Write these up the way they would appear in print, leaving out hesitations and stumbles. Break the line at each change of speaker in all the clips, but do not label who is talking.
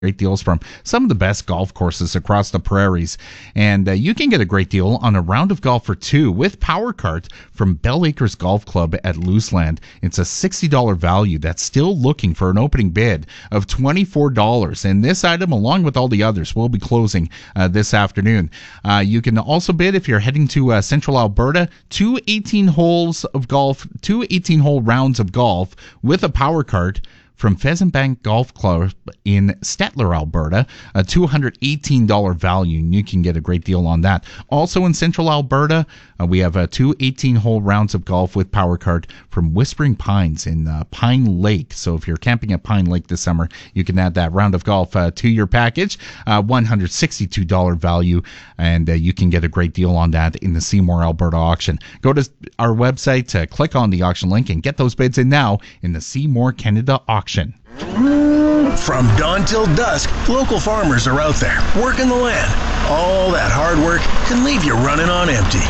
Great deals from some of the best golf courses across the prairies. And you can get a great deal on a round of golf for two with Power Cart from Bell Acres Golf Club at Looseland. It's a $60 value that's still looking for an opening bid of $24. And this item, along with all the others, will be closing this afternoon. You can also bid if you're heading to Central Alberta, two 18-hole rounds of golf with a Power Cart from Pheasant Bank Golf Club in Stettler, Alberta, a $218 value, and you can get a great deal on that. Also in Central Alberta, we have two 18-hole rounds of golf with Power Cart from Whispering Pines in Pine Lake. So if you're camping at Pine Lake this summer, you can add that round of golf to your package, $162 value, and you can get a great deal on that in the Seymour, Alberta auction. Go to our website, click on the auction link, and get those bids in now in the Seymour, Canada auction.
From dawn till dusk, local farmers are out there working the land. All that hard work can leave you running on empty.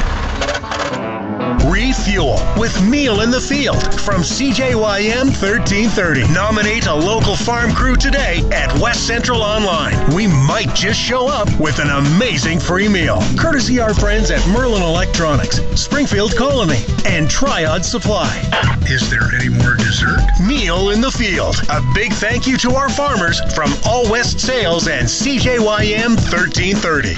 Refuel with Meal in the Field from CJYM 1330. Nominate a local farm crew today at West Central Online. We might just show up with an amazing free meal. Courtesy our friends at Merlin Electronics, Springfield Colony, and Triad Supply.
Is there any more dessert?
Meal in the Field. A big thank you to our farmers from All West Sales and CJYM 1330.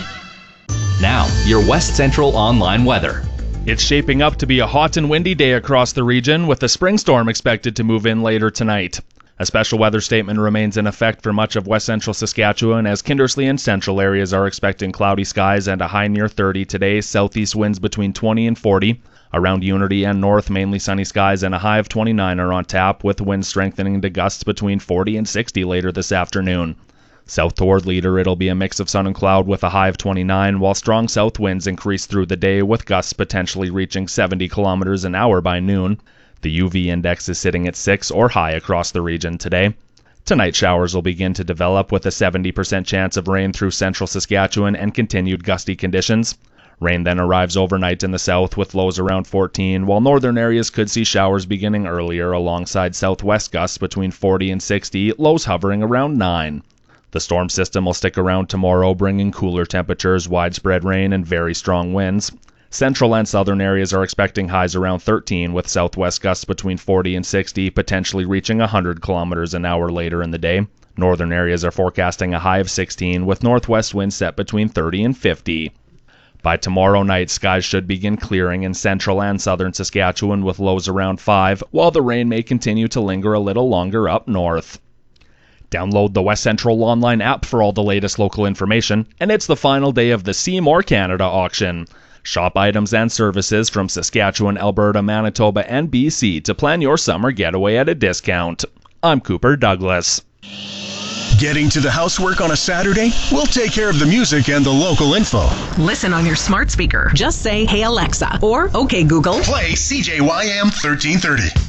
Now, your West Central Online weather.
It's shaping up to be a hot and windy day across the region, with a spring storm expected to move in later tonight. A special weather statement remains in effect for much of west central Saskatchewan, as Kindersley and central areas are expecting cloudy skies and a high near 30 today, southeast winds between 20 and 40. Around Unity and north, mainly sunny skies and a high of 29 are on tap, with winds strengthening to gusts between 40 and 60 later this afternoon. South toward Leader, it'll be a mix of sun and cloud with a high of 29, while strong south winds increase through the day, with gusts potentially reaching 70 kilometers an hour by noon. The UV index is sitting at 6 or high across the region today. Tonight, showers will begin to develop with a 70% chance of rain through central Saskatchewan and continued gusty conditions. Rain then arrives overnight in the south with lows around 14, while northern areas could see showers beginning earlier alongside southwest gusts between 40 and 60, lows hovering around 9. The storm system will stick around tomorrow, bringing cooler temperatures, widespread rain, and very strong winds. Central and southern areas are expecting highs around 13, with southwest gusts between 40 and 60, potentially reaching 100 kilometers an hour later in the day. Northern areas are forecasting a high of 16, with northwest winds set between 30 and 50. By tomorrow night, skies should begin clearing in central and southern Saskatchewan with lows around 5, while the rain may continue to linger a little longer up north. Download the West Central Online app for all the latest local information, and it's the final day of the Seymour, Canada auction. Shop items and services from Saskatchewan, Alberta, Manitoba, and BC to plan your summer getaway at a discount. I'm Cooper Douglas.
Getting to the housework on a Saturday? We'll take care of the music and the local info.
Listen on your smart speaker. Just say, "Hey Alexa," or "Okay Google."
Play CJYM 1330.